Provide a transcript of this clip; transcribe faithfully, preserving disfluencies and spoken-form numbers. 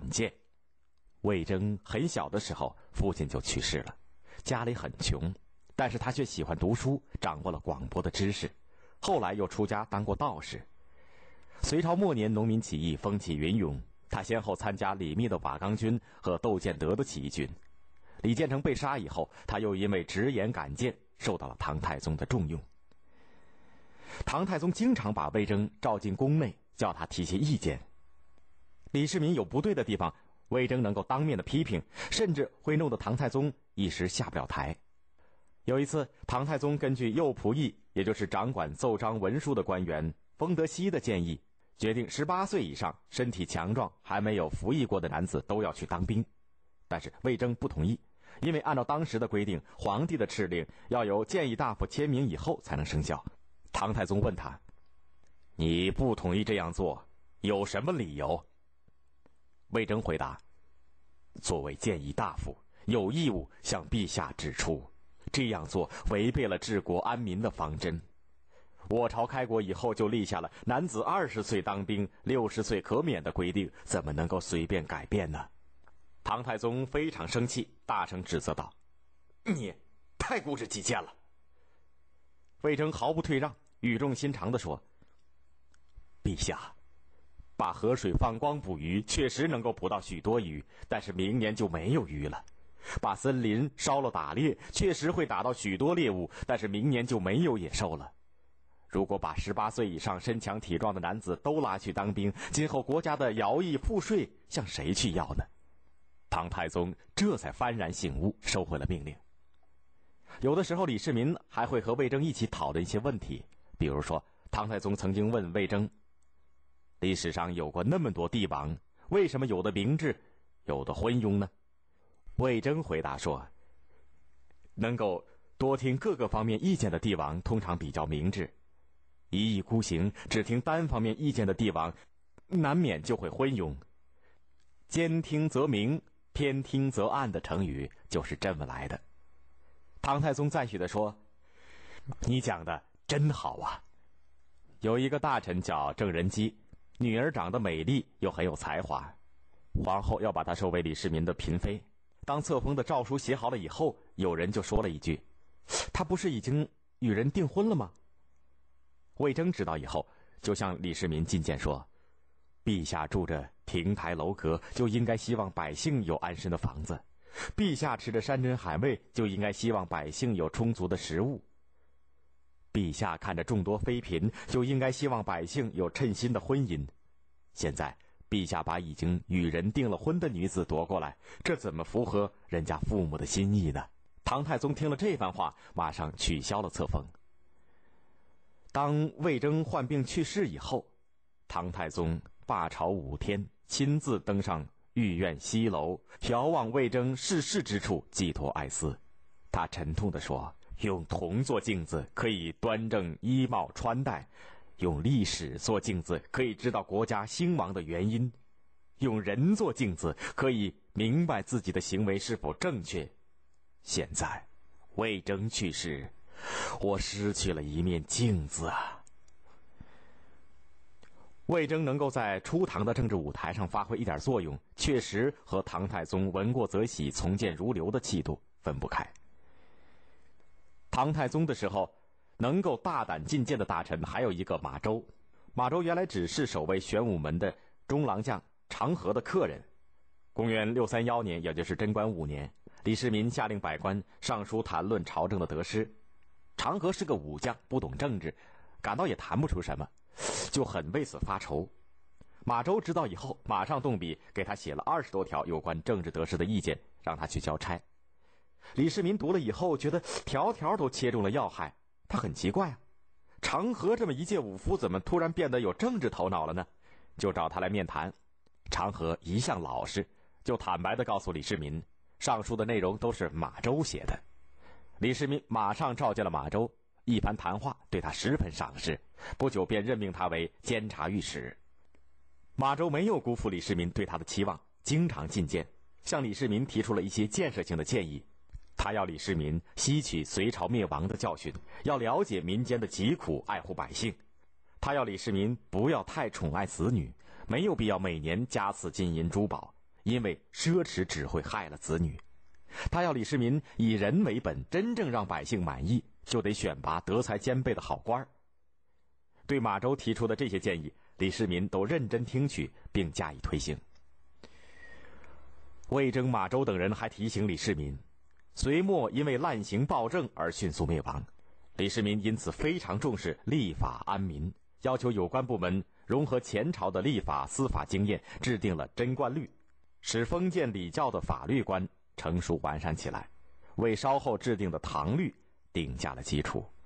见。魏征很小的时候，父亲就去世了，家里很穷，但是他却喜欢读书，掌握了广博的知识，后来又出家当过道士。隋朝末年，农民起义风起云涌，他先后参加李密的瓦岗军和窦建德的起义军。李建成被杀以后，他又因为直言敢谏，受到了唐太宗的重用。唐太宗经常把魏征召进宫内，叫他提些意见。李世民有不对的地方，魏征能够当面的批评，甚至会弄得唐太宗一时下不了台。有一次，唐太宗根据右仆射，也就是掌管奏章文书的官员封德熙的建议，决定十八岁以上身体强壮还没有服役过的男子都要去当兵。但是魏征不同意，因为按照当时的规定，皇帝的敕令要由谏议大夫签名以后才能生效。唐太宗问他：你不同意这样做，有什么理由？魏征回答：作为谏议大夫，有义务向陛下指出，这样做违背了治国安民的方针。我朝开国以后就立下了男子二十岁当兵，六十岁可免的规定，怎么能够随便改变呢？唐太宗非常生气，大声指责道：你太固执己见了。魏征毫不退让，语重心长地说：陛下，把河水放光捕鱼确实能够捕到许多鱼，但是明年就没有鱼了。把森林烧了打猎，确实会打到许多猎物，但是明年就没有野兽了。如果把十八岁以上身强体壮的男子都拉去当兵，今后国家的徭役赋税向谁去要呢？唐太宗这才幡然醒悟，收回了命令。有的时候李世民还会和魏征一起讨论一些问题，比如说唐太宗曾经问魏征：历史上有过那么多帝王，为什么有的明智，有的昏庸呢？魏征回答说：能够多听各个方面意见的帝王通常比较明智，一意孤行只听单方面意见的帝王难免就会昏庸。兼听则明，偏听则暗的成语就是这么来的。唐太宗赞许地说：你讲的真好啊。有一个大臣叫郑仁基，女儿长得美丽又很有才华，皇后要把她收为李世民的嫔妃。当册封的诏书写好了以后，有人就说了一句：她不是已经与人订婚了吗？魏征知道以后，就向李世民进谏说：陛下住着亭台楼阁，就应该希望百姓有安身的房子；陛下吃着山珍海味，就应该希望百姓有充足的食物；陛下看着众多妃嫔，就应该希望百姓有称心的婚姻。现在陛下把已经与人订了婚的女子夺过来，这怎么符合人家父母的心意呢？唐太宗听了这番话，马上取消了册封。当魏征患病去世以后，唐太宗罢朝五天，亲自登上御苑西楼，眺望魏征逝世之处，寄托哀思。他沉痛地说：用铜做镜子可以端正衣帽穿戴，用历史做镜子可以知道国家兴亡的原因，用人做镜子可以明白自己的行为是否正确。现在魏征去世，我失去了一面镜子啊。魏征能够在初唐的政治舞台上发挥一点作用，确实和唐太宗闻过则喜，从谏如流的气度分不开。唐太宗的时候，能够大胆进谏的大臣还有一个马周。马周原来只是守卫玄武门的中郎将长河的客人。公元六三一年，也就是贞观五年，李世民下令百官上书谈论朝政的得失。长河是个武将，不懂政治，感到也谈不出什么，就很为此发愁。马周知道以后，马上动笔给他写了二十多条有关政治得失的意见，让他去交差。李世民读了以后，觉得条条都切中了要害，他很奇怪啊，长河这么一介武夫，怎么突然变得有政治头脑了呢？就找他来面谈。长河一向老实，就坦白地告诉李世民，上书的内容都是马周写的。李世民马上召见了马周，一番谈话对他十分赏识，不久便任命他为监察御史。马周没有辜负李世民对他的期望，经常进谏，向李世民提出了一些建设性的建议。他要李世民吸取隋朝灭亡的教训，要了解民间的疾苦，爱护百姓。他要李世民不要太宠爱子女，没有必要每年加赐金银珠宝， 因为奢侈只会害了子女。他要李世民以人为本，真正让百姓满意，就得选拔德才兼备的好官儿。对马周提出的这些建议，李世民都认真听取并加以推行。魏征、马周等人还提醒李世民，隋末因为滥行暴政而迅速灭亡，李世民因此非常重视立法安民，要求有关部门融合前朝的立法司法经验，制定了贞观律，使封建礼教的法律观成熟完善起来，为稍后制定的唐律定下了基础。